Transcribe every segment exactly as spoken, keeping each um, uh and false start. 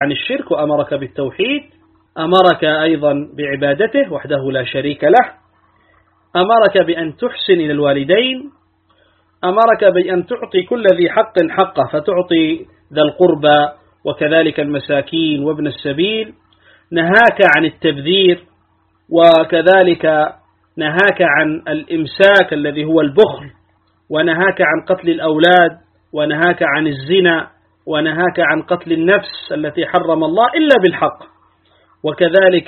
عن الشرك وأمرك بالتوحيد، أمرك أيضا بعبادته وحده لا شريك له، أمرك بأن تحسن إلى الوالدين، أمرك بأن تعطي كل ذي حق حقه، فتعطي ذا القربى وكذلك المساكين وابن السبيل، نهاك عن التبذير، وكذلك نهاك عن الإمساك الذي هو البخل، ونهاك عن قتل الأولاد، ونهاك عن الزنا، ونهاك عن قتل النفس التي حرم الله إلا بالحق. وكذلك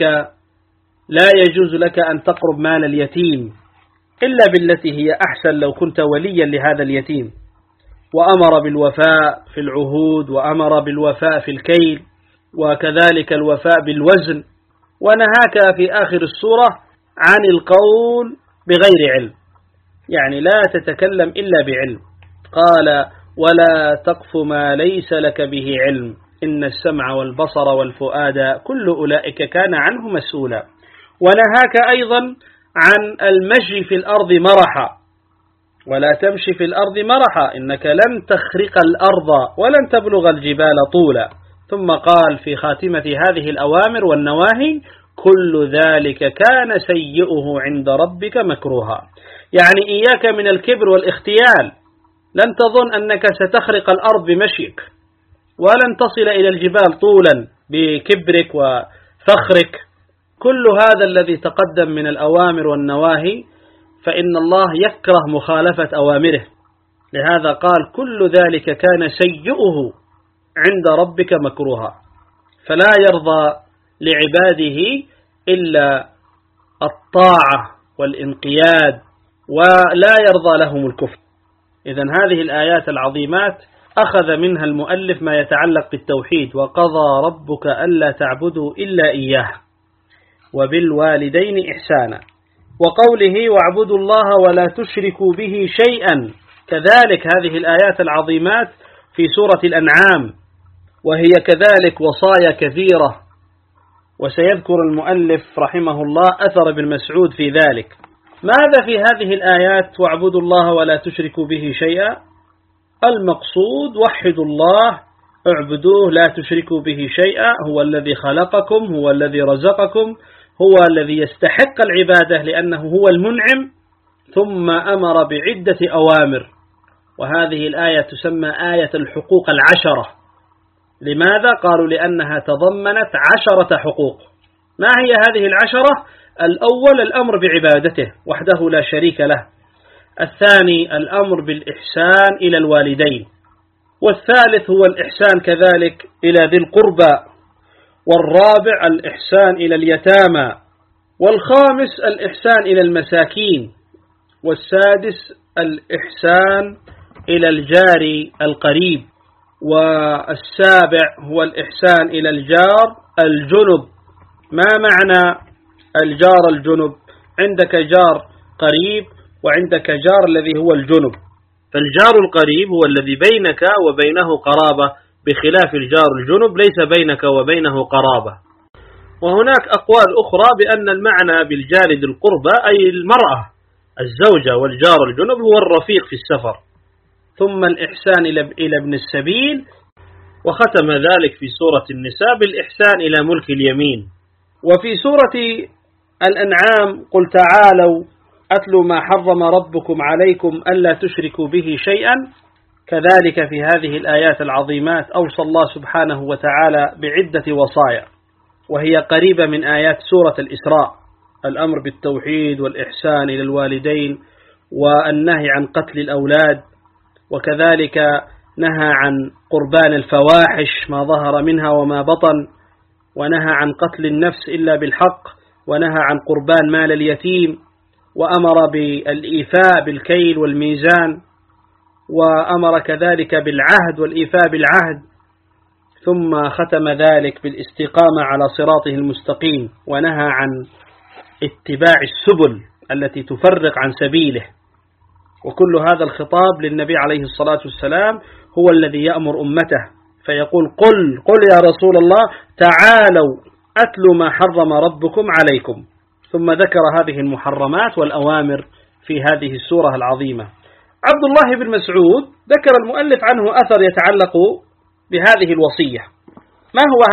لا يجوز لك أن تقرب مال اليتيم إلا بالتي هي أحسن لو كنت وليا لهذا اليتيم. وأمر بالوفاء في العهود، وأمر بالوفاء في الكيل، وكذلك الوفاء بالوزن. ونهاك في آخر السورة عن القول بغير علم، يعني لا تتكلم إلا بعلم. قال: ولا تقف ما ليس لك به علم إن السمع والبصر والفؤاد كل أولئك كان عنه مسؤولا. ونهاك أيضا عن المشي في الأرض مرحا، ولا تمشي في الأرض مرحا إنك لن تخرق الأرض ولن تبلغ الجبال طولا. ثم قال في خاتمة هذه الأوامر والنواهي: كل ذلك كان سيئه عند ربك مكروها. يعني إياك من الكبر والاختيال، لن تظن أنك ستخرق الأرض بمشيك، ولن تصل إلى الجبال طولا بكبرك وفخرك. كل هذا الذي تقدم من الأوامر والنواهي فإن الله يكره مخالفة أوامره، لهذا قال: كل ذلك كان سيئه عند ربك مكروها. فلا يرضى لعباده إلا الطاعة والانقياد، ولا يرضى لهم الكفر. إذن هذه الآيات العظيمات أخذ منها المؤلف ما يتعلق بالتوحيد: وقضى ربك ألا تعبدوا إلا إياه وبالوالدين إحسانا، وقوله: واعبدوا الله ولا تشركوا به شيئا. كذلك هذه الآيات العظيمات في سورة الأنعام، وهي كذلك وصايا كثيرة، وسيذكر المؤلف رحمه الله أثر ابن مسعود في ذلك. ماذا في هذه الآيات واعبدوا الله ولا تشركوا به شيئا؟ المقصود وحدوا الله، اعبدوه لا تشركوا به شيئا، هو الذي خلقكم، هو الذي رزقكم، هو الذي يستحق العبادة لأنه هو المنعم. ثم أمر بعدة أوامر، وهذه الآية تسمى آية الحقوق العشرة. لماذا؟ قالوا لأنها تضمنت عشرة حقوق. ما هي هذه العشرة؟ الأول الأمر بعبادته وحده لا شريك له، الثاني الأمر بالإحسان إلى الوالدين، والثالث هو الإحسان كذلك إلى ذي القربى، والرابع الإحسان إلى اليتامى، والخامس الإحسان إلى المساكين، والسادس الإحسان إلى الجار القريب، والسابع هو الإحسان إلى الجار الجنب. ما معنى الجار الجنب؟ عندك جار قريب وعندك جار الذي هو الجنب. فالجار القريب هو الذي بينك وبينه قرابة، بخلاف الجار الجنب ليس بينك وبينه قرابة. وهناك أقوال أخرى بأن المعنى بالجار ذي القربى أي المرأة الزوجة، والجار الجنب هو الرفيق في السفر. ثم الإحسان إلى ابن السبيل، وختم ذلك في سورة النساء بالإحسان إلى ملك اليمين. وفي سورة الأنعام: قل تعالوا أتلوا ما حرم ربكم عليكم ألا تشركوا به شيئا. كذلك في هذه الآيات العظيمات أوصى الله سبحانه وتعالى بعدة وصايا، وهي قريبة من آيات سورة الإسراء: الأمر بالتوحيد والإحسان إلى الوالدين، والنهي عن قتل الأولاد، وكذلك نهى عن قربان الفواحش ما ظهر منها وما بطن، ونهى عن قتل النفس إلا بالحق، ونهى عن قربان مال اليتيم، وأمر بالإيفاء بالكيل والميزان، وأمر كذلك بالعهد والإيفاء بالعهد. ثم ختم ذلك بالاستقامة على صراطه المستقيم، ونهى عن اتباع السبل التي تفرق عن سبيله. وكل هذا الخطاب للنبي عليه الصلاة والسلام، هو الذي يأمر أمته فيقول: قل قل يا رسول الله تعالوا أتلوا ما حرم ربكم عليكم. ثم ذكر هذه المحرمات والأوامر في هذه السورة العظيمة. عبد الله بن مسعود ذكر المؤلف عنه أثر يتعلق بهذه الوصية. ما هو